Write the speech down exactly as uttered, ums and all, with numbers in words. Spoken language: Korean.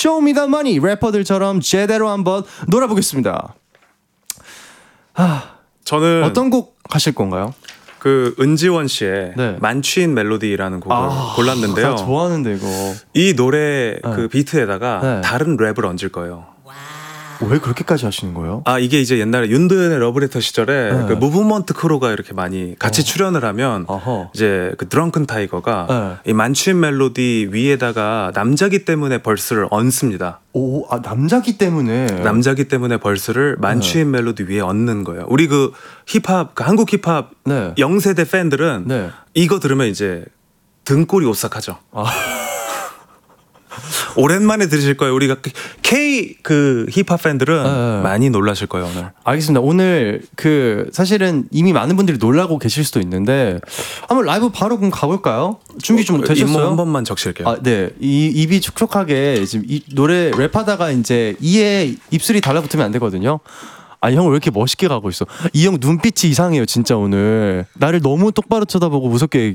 Show Me The Money 래퍼들처럼 제대로 한번 놀아보겠습니다. 하, 저는 어떤 곡 하실 건가요? 그 은지원 씨의 네. 만취인 멜로디라는 곡을 아, 골랐는데요. 나 좋아하는데 이거. 이 노래 네. 그 비트에다가 네. 다른 랩을 얹을 거예요. 왜 그렇게까지 하시는 거예요? 아 이게 이제 옛날에 윤도현의 러브레터 시절에 네. 그 무브먼트 크루가 이렇게 많이 같이 어. 출연을 하면 어허. 이제 그 드렁큰 타이거가 네. 이 만취인 멜로디 위에다가 남자기 때문에 벌스를 얹습니다. 오, 아 남자기 때문에. 남자기 때문에 벌스를 만취인 네. 멜로디 위에 얹는 거예요. 우리 그 힙합 그 한국 힙합 네. 영세대 팬들은 네. 이거 들으면 이제 등골이 오싹하죠. 아. 오랜만에 들으실 거예요. 우리가 K 그 힙합 팬들은 네. 많이 놀라실 거예요 오늘. 알겠습니다. 오늘 그 사실은 이미 많은 분들이 놀라고 계실 수도 있는데 한번 라이브 바로 그럼 가볼까요? 준비 좀 되셨어요? 입모 한 번만 적실게요. 아, 네. 이 입이 촉촉하게 지금 이 노래 랩하다가 이제 이에 입술이 달라붙으면 안 되거든요. 아니 형 왜 이렇게 멋있게 가고 있어? 이 형 눈빛이 이상해요 진짜 오늘. 나를 너무 똑바로 쳐다보고 무섭게